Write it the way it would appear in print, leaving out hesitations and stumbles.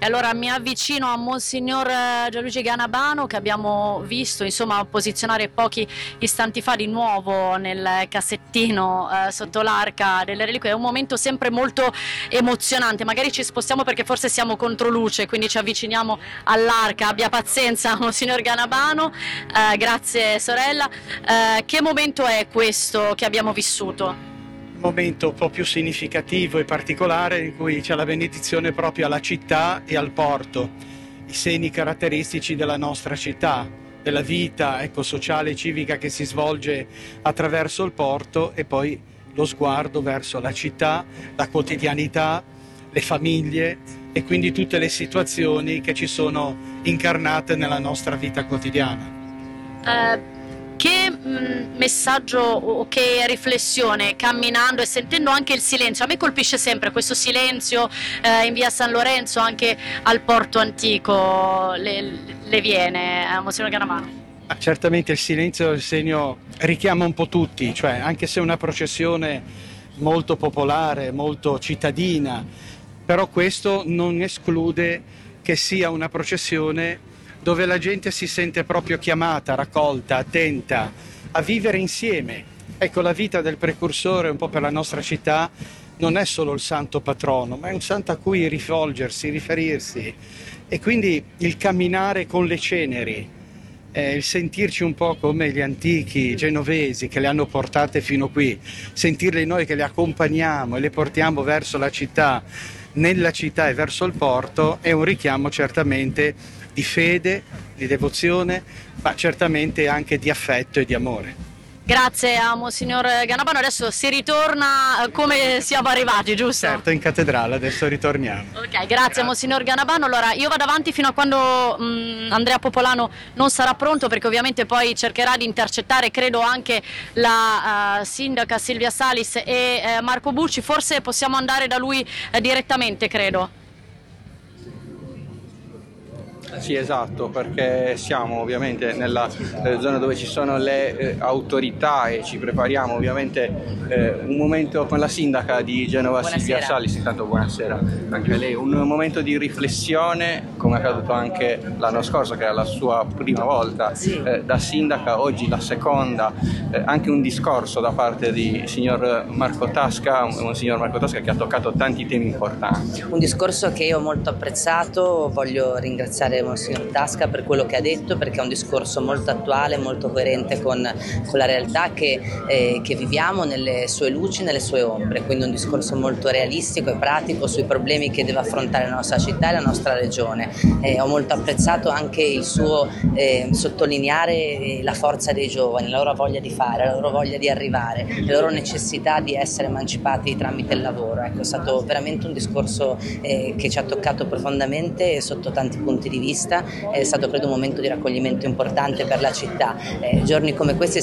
E allora mi avvicino a Monsignor Gianluigi Ganabano, che abbiamo visto insomma posizionare pochi istanti fa di nuovo nel cassettino sotto l'arca delle reliquie. È un momento sempre molto emozionante. Magari ci spostiamo perché forse siamo contro luce, quindi ci avviciniamo all'arca. Abbia pazienza, Monsignor Ganabano. Grazie sorella. Che momento è questo che abbiamo vissuto? Momento un po' più significativo e particolare in cui c'è la benedizione proprio alla città e al porto, i segni caratteristici della nostra città, della vita sociale e civica che si svolge attraverso il porto, e poi lo sguardo verso la città, la quotidianità, le famiglie e quindi tutte le situazioni che ci sono incarnate nella nostra vita quotidiana. Che messaggio o che riflessione, camminando e sentendo anche il silenzio, a me colpisce sempre questo silenzio in via San Lorenzo, anche al porto antico, le viene, Monsignor Ganabano? Certamente il silenzio del segno richiama un po' tutti, cioè anche se è una processione molto popolare, molto cittadina, però questo non esclude che sia una processione dove la gente si sente proprio chiamata, raccolta, attenta a vivere insieme. Ecco, la vita del precursore un po' per la nostra città non è solo il santo patrono, ma è un santo a cui rivolgersi, riferirsi, e quindi il camminare con le ceneri, il sentirci un po' come gli antichi genovesi che le hanno portate fino qui, sentirle noi che le accompagniamo e le portiamo verso la città, nella città e verso il porto, è un richiamo certamente di fede, di devozione, ma certamente anche di affetto e di amore. Grazie a Monsignor Ganabano, adesso si ritorna come siamo arrivati, giusto? Certo, in cattedrale, adesso ritorniamo. Ok, grazie Monsignor Ganabano. Allora io vado avanti fino a quando Andrea Popolano non sarà pronto, perché ovviamente poi cercherà di intercettare, credo, anche la sindaca Silvia Salis e Marco Bucci. Forse possiamo andare da lui direttamente, credo. Sì, esatto, perché siamo ovviamente nella zona dove ci sono le autorità e ci prepariamo ovviamente un momento con la sindaca di Genova, buonasera. Silvia Salis. Intanto buonasera anche a lei, un momento di riflessione, come è accaduto anche l'anno scorso che era la sua prima volta da sindaca, oggi la seconda, anche un discorso da parte di signor Marco Tasca, monsignor Marco Tasca, che ha toccato tanti temi importanti. Un discorso che io ho molto apprezzato, voglio ringraziare Monsignor Tasca per quello che ha detto, perché è un discorso molto attuale, molto coerente con la realtà che viviamo, nelle sue luci, nelle sue ombre, quindi un discorso molto realistico e pratico sui problemi che deve affrontare la nostra città e la nostra regione. Ho molto apprezzato anche il suo sottolineare la forza dei giovani, la loro voglia di fare, la loro voglia di arrivare, la loro necessità di essere emancipati tramite il lavoro. Ecco, è stato veramente un discorso che ci ha toccato profondamente sotto tanti punti di vista. È stato credo un momento di raccoglimento importante per la città. Giorni come questi